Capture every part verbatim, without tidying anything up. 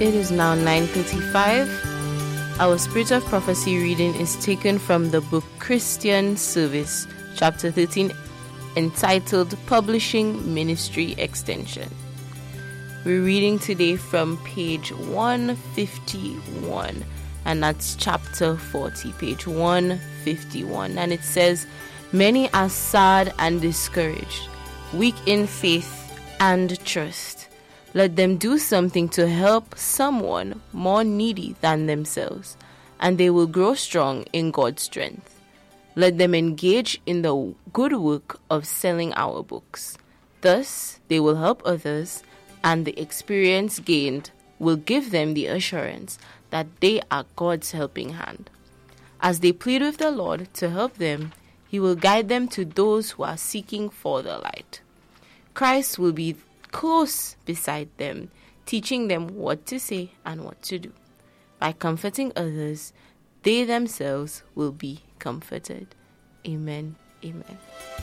It is now nine thirty-five. Our Spirit of Prophecy reading is taken from the book Christian Service, chapter thirteen, entitled Publishing Ministry Extension. We're reading today from page one fifty-one, and that's chapter forty, page one fifty-one. And it says, "Many are sad and discouraged, weak in faith and trust. Let them do something to help someone more needy than themselves, and they will grow strong in God's strength. Let them engage in the good work of selling our books. Thus, they will help others, and the experience gained will give them the assurance that they are God's helping hand. As they plead with the Lord to help them, He will guide them to those who are seeking for the light. Christ will be close beside them, teaching them what to say and what to do. By comforting others, they themselves will be comforted." Amen. Amen.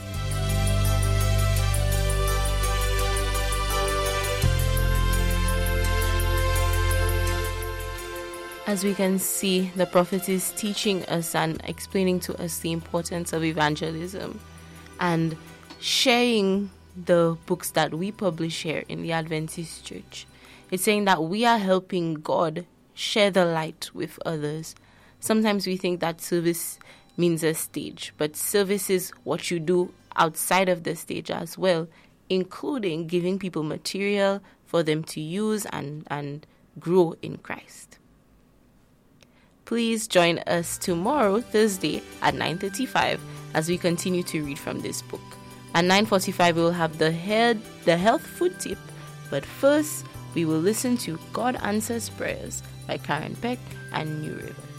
As we can see, the prophet is teaching us and explaining to us the importance of evangelism and sharing the books that we publish here in the Adventist Church. It's saying that we are helping God share the light with others. Sometimes we think that service means a stage, but service is what you do outside of the stage as well, including giving people material for them to use and, and grow in Christ. Please join us tomorrow, Thursday, at nine thirty-five as we continue to read from this book. At nine forty-five, we will have the head, the health food tip. But first, we will listen to God Answers Prayers by Karen Peck and New River.